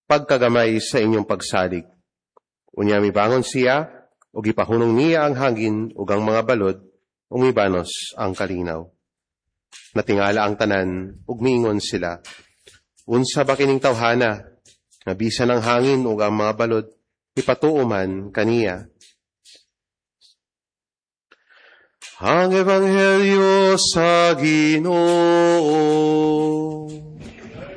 pagkagamay sa inyong pagsalig. Unya mibangon siya, ug ipahunong niya ang hangin ug ang mga balod, ug mibanos ang kalinaw. Natingala ang tanan, ug miingon sila, unsa ba kining tawhana, nga bisan ang hangin ug ang mga balod, ipatuo man kaniya. Ang Ebanghelyo sa Ginoo.